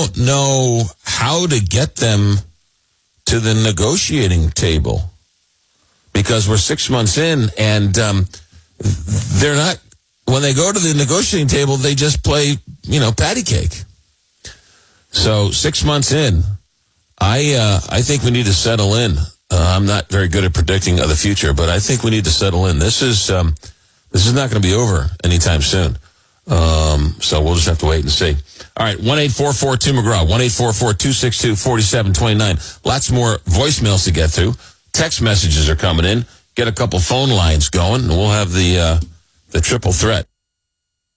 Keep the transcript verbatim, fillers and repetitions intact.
don't know how to get them to the negotiating table because we're six months in and um, they're not, when they go to the negotiating table, they just play, you know, patty cake. So six months in, I uh, I think we need to settle in. Uh, I'm not very good at predicting the future, but I think we need to settle in. This is um, this is not going to be over anytime soon. Um, so we'll just have to wait and see. All right, one eight four four two McGraw, one eight four four two six two four seven two nine. Lots more voicemails to get through. Text messages are coming in. Get a couple phone lines going, and we'll have the uh, the triple threat.